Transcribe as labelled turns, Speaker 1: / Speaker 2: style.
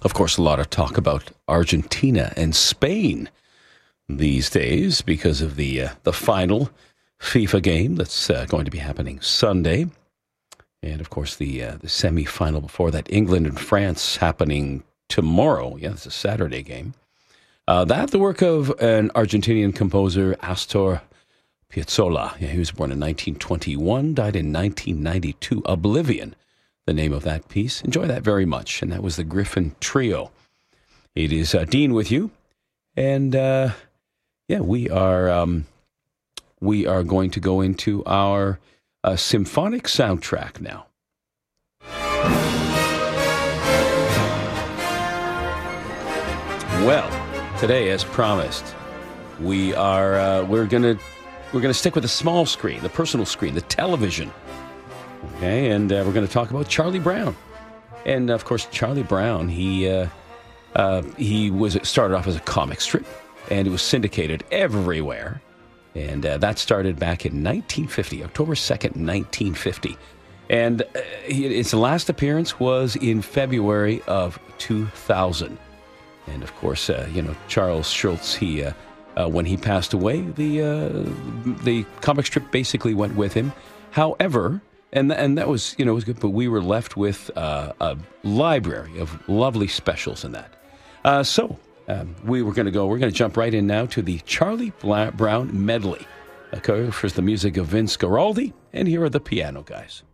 Speaker 1: Of course, a lot of talk about Argentina and Spain these days because of the final FIFA game that's going to be happening Sunday. And, of course, the semifinal before that, England and France, happening tomorrow. Yeah, it's a Saturday game. That the work of an Argentinian composer, Astor Piazzolla. Yeah, he was born in 1921, died in 1992. Oblivion, the name of that piece. Enjoy that very much. And that was the Griffin Trio. It is Dean with you. And, we are going to go into our symphonic soundtrack now. Well, today, as promised, we're gonna stick with the small screen, the personal screen, the television. Okay, and we're going to talk about Charlie Brown. And of course, Charlie Brown, he started off as a comic strip, and it was syndicated everywhere. And that started back in 1950, October 2nd, 1950. And its last appearance was in February of 2000. And of course, Charles Schulz, when he passed away, the comic strip basically went with him. However, and that was, was good, but we were left with a library of lovely specials in that. We're going to jump right in now to the Charlie Brown medley. First, the music of Vince Guaraldi, and here are the Piano Guys.